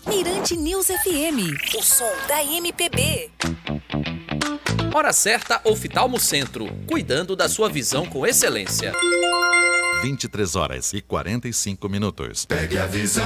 Mirante News FM, o som da MPB. Hora certa, Oftalmo Centro, cuidando da sua visão com excelência. 23 horas e 45 minutos. Pegue a visão.